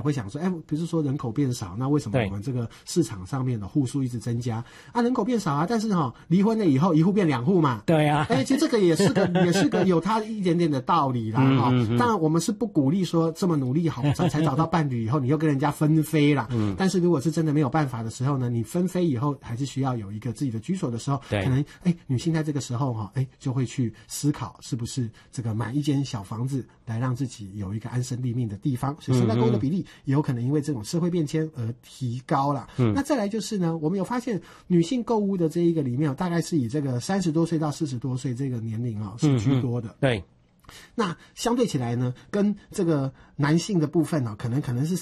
会想说，不是说人口变少，那为什么我们这个市场上面的户数一直增加啊？人口变少啊，但是离婚了以后一户变2户嘛。 对啊， 其实这个也是个有它一点点的道理啦当然我们是不鼓励说这么努力好才找到伴侣以后你又跟人家分飞啦但是如果是真的没有办法的时候呢，你分飞以后还是需要有一个自己的居所的时候，可能女性在这个时候就会去思考是不是这个买一间小房子来让自己有一个安身立命的地方，所以现在购物的比例也有可能因为这种社会变迁而提高了那再来就是呢，我们有发现女性购物的这一个里面大概是以这个30多岁到40多岁这个年龄是居多的对。那相对起来呢，跟这个男性的部分可能是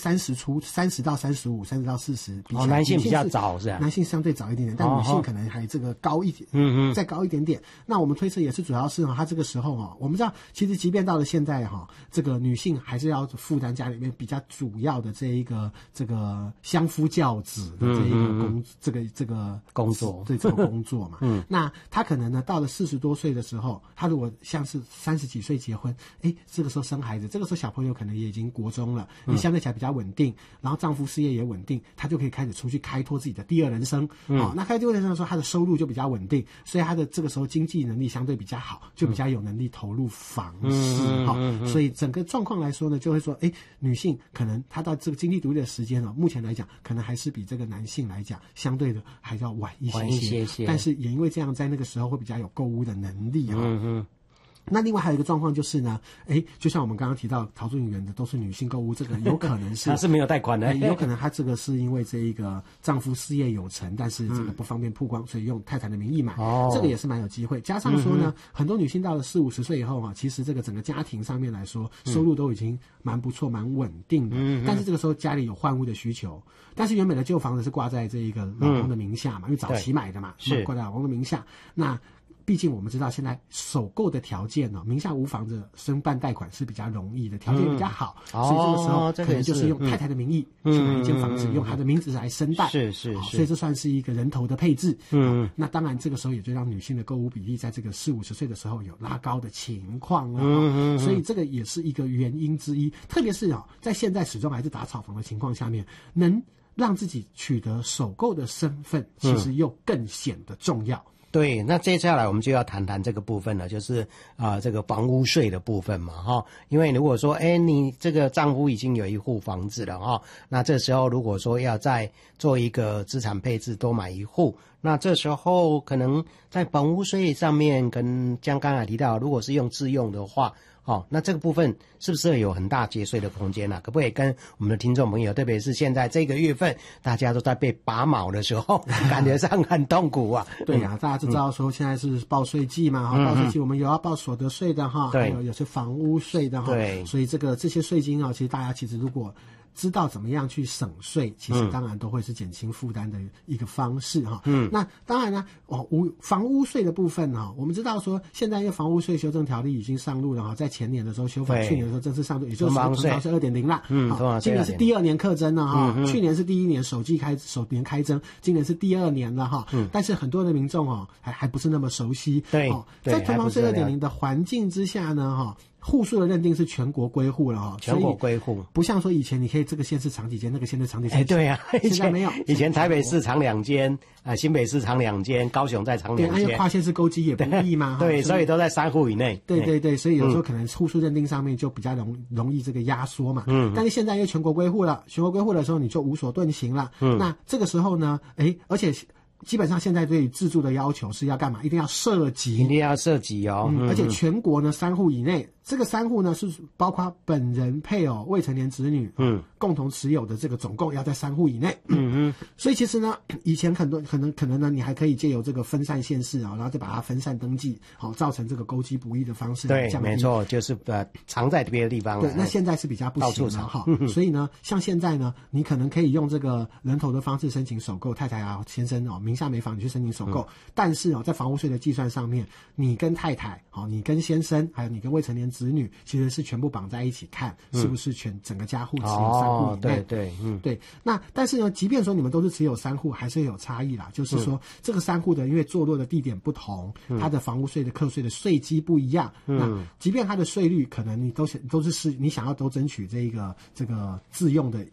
30到35、30到40比起来， 男性比较早是吧？ 男性相对早一点点，但女性可能还这个高一点，再高一点点。那我们推测也是主要是她这个时候我们知道，其实即便到了现在这个女性还是要负担家里面比较主要的这个相夫教子的这个工作，对这个工作嘛。那她可能呢到了40多岁的时候，她如果像是30几岁结婚，这个时候生孩子，这个时候小朋友可能也已经国中了，也相对起来比较稳定，然后丈夫事业也稳定，他就可以开始出去开拓自己的第二人生。那开拓第二人生的时候，他的收入就比较稳定，所以他的这个时候经济能力相对比较好，就比较有能力投入房市。所以整个状况来说呢，就会说，女性可能她到这个经济独立的时间目前来讲，可能还是比这个男性来讲相对的还要晚一些，但是也因为这样，在那个时候会比较有购物的能力那另外还有一个状况就是呢，就像我们刚刚提到陶朱隐园的都是女性购物，这个有可能是她是没有贷款的， 有可能她这个是因为这一个丈夫事业有成，但是这个不方便曝光，所以用太太的名义买，这个也是蛮有机会。加上说呢，很多女性到了40、50岁以后其实这个整个家庭上面来说，收入都已经蛮不错、蛮稳定的，但是这个时候家里有换屋的需求，但是原本的旧房子是挂在这一个老公的名下嘛，因为早期买的嘛，是挂在老公的名下，那毕竟我们知道现在首购的条件名下无房子申办贷款是比较容易的，条件比较好，所以这个时候可能就是用太太的名义去买一间房子，用她的名字来申贷，是，所以这算是一个人头的配置。那当然这个时候也就让女性的购物比例在这个40、50岁的时候有拉高的情况了。所以这个也是一个原因之一，特别是在现在始终还是打炒房的情况下面，能让自己取得首购的身份，其实又更显得重要。 对，那接下来我们就要谈谈这个部分了，就是这个房屋税的部分嘛，因为如果说你这个丈夫已经有一户房子了那这时候如果说要再做一个资产配置，多买一户，那这时候可能在房屋税上面，跟像刚才提到，如果是用自用的话，那这个部分是不是有很大节税的空间可不可以跟我们的听众朋友，特别是现在这个月份大家都在被拔毛的时候，感觉上很痛苦啊？ 对呀，大家都知道说现在是报税季嘛，报税季我们有要报所得税的还有些房屋税的对，所以这些税金其实大家其实如果知道怎么样去省税，其实当然都会是减轻负担的一个方式那当然呢，房屋税的部分我们知道说现在因为房屋税修正条例已经上路了在前年的时候修法，去年的时候正式上路，也就是通常是 2.0 啦。今年是第2年课征了去年是第1年首年开征，今年是第2年了但是很多的民众还不是那么熟悉。对，在囤房税 2.0 的环境之下呢户数的认定是全国归户了全国归户， 不像说以前你可以这个县市藏几间，那个县市藏几间。 对啊， 现在没有。 以前台北市藏2间，新北市藏2间，高雄再藏2间。 对，因为跨县市勾稽也不易嘛。 对，所以都在3户以内。 对，所以有时候可能户数认定上面就比较容易这个压缩嘛。但是现在因为全国归户了，全国归户的时候你就无所遁形了。那这个时候呢，而且基本上现在对于自住的要求是要干嘛？一定要涉及而且全国呢3户以内，这个3户呢是包括本人、配偶、未成年子女共同持有的，这个总共要在3户以内。所以其实呢，以前很多可能呢，你还可以借由这个分散县市然后再把它分散登记，造成这个勾稽不义的方式。 对，没错，就是藏在别的地方。 对，那现在是比较不行了所以呢，像现在呢，你可能可以用这个人头的方式申请首购，太太先生名下没房你去申请首购，但是在房屋税的计算上面，你跟太太你跟先生还有你跟未成年子女其实是全部绑在一起看，是不是整个家户持有3户以内。对，那但是呢，即便说你们都是持有3户，还是有差异啦，就是说这个3户的因为坐落的地点不同，它的房屋税的课税的税基不一样，那即便它的税率可能你都是你想要都争取这个自用的